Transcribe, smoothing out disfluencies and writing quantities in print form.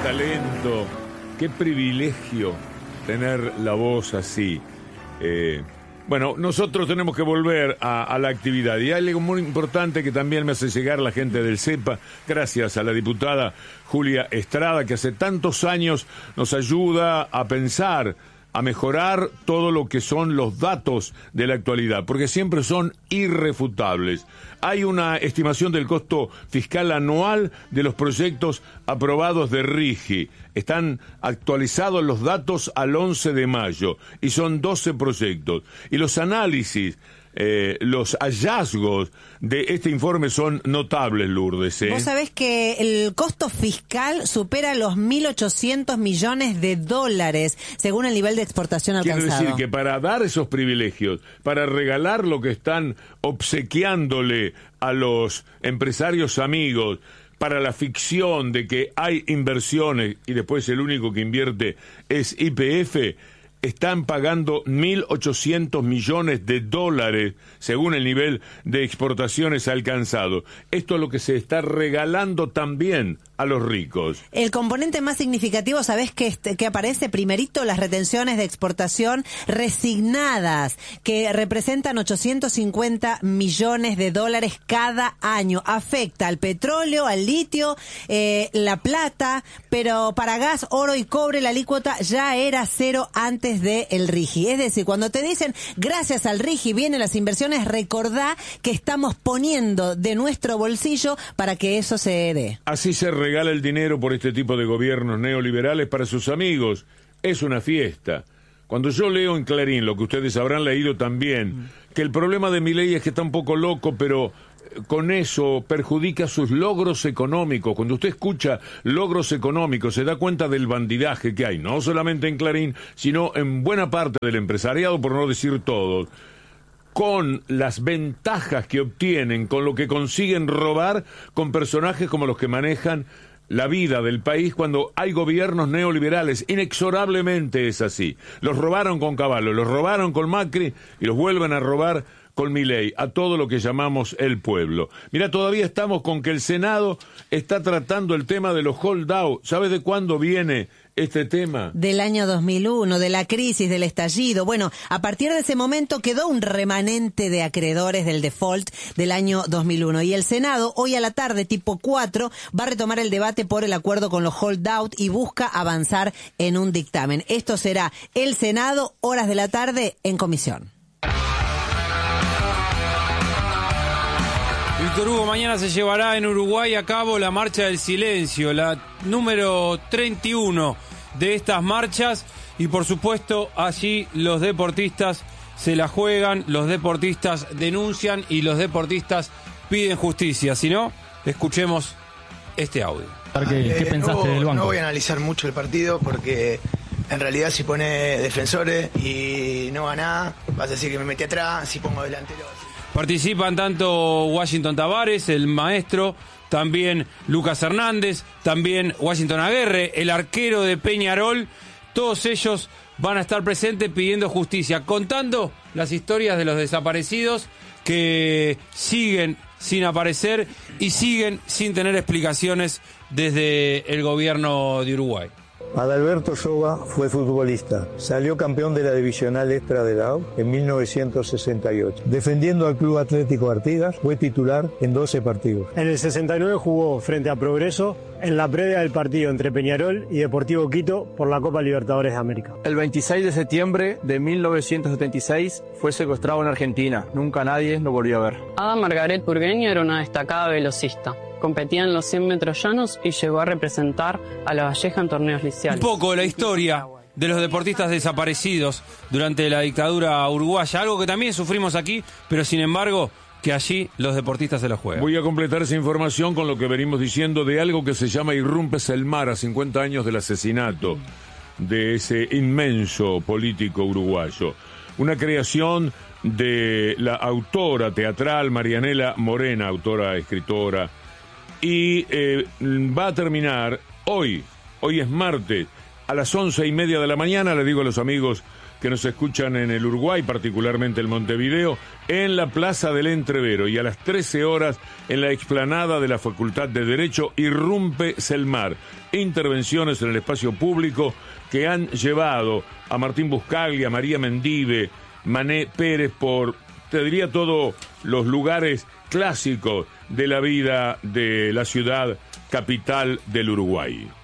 talento, qué privilegio tener la voz así. Bueno, nosotros tenemos que volver a la actividad. Y hay algo muy importante que también me hace llegar la gente del CEPA, gracias a la diputada Julia Estrada, que hace tantos años nos ayuda a pensar, a mejorar todo lo que son los datos de la actualidad, porque siempre son irrefutables. Hay una estimación del costo fiscal anual de los proyectos aprobados de RIGI. Están actualizados los datos al 11 de mayo y son 12 proyectos. Y los análisis, los hallazgos de este informe son notables, Lourdes. Vos sabés que el costo fiscal supera los 1.800 millones de dólares, según el nivel de exportación alcanzado. Quiero decir que para dar esos privilegios, para regalar lo que están obsequiándole a los empresarios amigos, para la ficción de que hay inversiones y después el único que invierte es YPF, están pagando 1.800 millones de dólares según el nivel de exportaciones alcanzado. Esto es lo que se está regalando también a los ricos. El componente más significativo, ¿sabés que aparece? Primerito, las retenciones de exportación resignadas, que representan 850 millones de dólares cada año. Afecta al petróleo, al litio, la plata, pero para gas, oro y cobre la alícuota ya era cero antes de el RIGI. Es decir, cuando te dicen gracias al RIGI vienen las inversiones, recordá que estamos poniendo de nuestro bolsillo para que eso se dé. Así se regala el dinero por este tipo de gobiernos neoliberales para sus amigos. Es una fiesta. Cuando yo leo en Clarín, lo que ustedes habrán leído también, que el problema de Milei es que está un poco loco, pero con eso perjudica sus logros económicos. Cuando usted escucha logros económicos, se da cuenta del bandidaje que hay, no solamente en Clarín, sino en buena parte del empresariado, por no decir todos, con las ventajas que obtienen, con lo que consiguen robar, con personajes como los que manejan la vida del país cuando hay gobiernos neoliberales. Inexorablemente es así. Los robaron con Caballo, los robaron con Macri y los vuelven a robar con Milei, a todo lo que llamamos el pueblo. Mira, todavía estamos con que el Senado está tratando el tema de los holdout. ¿Sabes de cuándo viene este tema? Del año 2001, de la crisis, del estallido. Bueno, a partir de ese momento quedó un remanente de acreedores del default del año 2001. Y el Senado, hoy a la tarde, tipo 4, va a retomar el debate por el acuerdo con los holdout y busca avanzar en un dictamen. Esto será el Senado, horas de la tarde, en comisión. Víctor Hugo, mañana se llevará en Uruguay a cabo la Marcha del Silencio, la número 31 de estas marchas, y por supuesto allí los deportistas se la juegan, los deportistas denuncian y los deportistas piden justicia. Si no, escuchemos este audio. ¿Qué pensaste del banco? No voy a analizar mucho el partido porque en realidad si pone defensores y no va nada, vas a decir que me metí atrás, si pongo delantero. Participan tanto Washington Tavares, el maestro, también Lucas Hernández, también Washington Aguerre, el arquero de Peñarol. Todos ellos van a estar presentes pidiendo justicia, contando las historias de los desaparecidos que siguen sin aparecer y siguen sin tener explicaciones desde el gobierno de Uruguay. Adalberto Soba fue futbolista. Salió campeón de la divisional extra de la AU en 1968. Defendiendo al Club Atlético Artigas, fue titular en 12 partidos. En el 69 jugó frente a Progreso en la previa del partido entre Peñarol y Deportivo Quito por la Copa Libertadores de América. El 26 de septiembre de 1976 fue secuestrado en Argentina. Nunca nadie lo volvió a ver. Ada Margaret Burgueño era una destacada velocista. Competía en los 100 metros llanos y llegó a representar a La Valleja en torneos liceales. Un poco la historia de los deportistas desaparecidos durante la dictadura uruguaya, algo que también sufrimos aquí, pero sin embargo que allí los deportistas se la juegan. Voy a completar esa información con lo que venimos diciendo de algo que se llama Irrumpes el Mar, a 50 años del asesinato de ese inmenso político uruguayo. Una creación de la autora teatral Marianela Morena, autora, escritora, y va a terminar hoy es martes, a las 11:30 de la mañana. Le digo a los amigos que nos escuchan en el Uruguay, particularmente en Montevideo, en la Plaza del Entrevero, y a las 13 horas en la explanada de la Facultad de Derecho irrumpe Selmar. Intervenciones en el espacio público que han llevado a Martín Buscaglia, a María Mendive, Mané Pérez, por, te diría, todos los lugares clásicos de la vida de la ciudad capital del Uruguay.